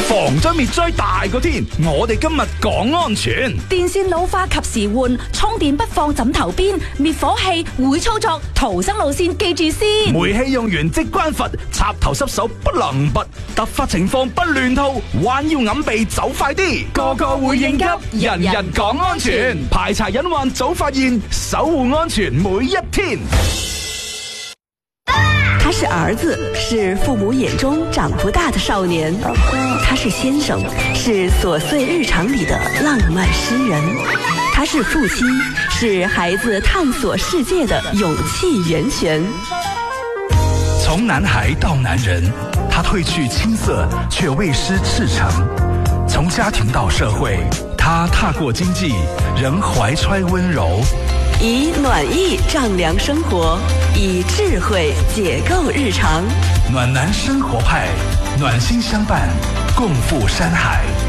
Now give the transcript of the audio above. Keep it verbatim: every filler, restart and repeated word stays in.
防災滅災大過天，我哋今日講安全。 電線老化及時換，充電不放枕頭邊，滅火器會操作，逃生路線記住先。 煤氣用完即關閥，插頭濕手不能拔，突發情況不亂套，彎腰揞鼻走快啲，個個會應急，人人講安全，排查隱患早發現，守護安全每一天。 他是兒子，是父母眼中長不大的少年；他是先生，是瑣碎日常裏的浪漫詩人；他是父親，是孩子探索世界的勇氣源泉。 從男孩到男人，他褪去青澀，卻未失赤誠；從家庭到社會，他踏過經濟，仍懷揣溫柔。 以暖意丈量生活，以智慧解構日常。 暖男生活派，暖心相伴，共赴山海。